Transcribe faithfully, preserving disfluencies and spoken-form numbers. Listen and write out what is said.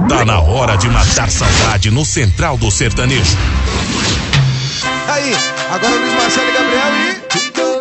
Tá na hora de matar saudade no Central do Sertanejo. Aí, agora Luiz Marcelo e Gabriel e...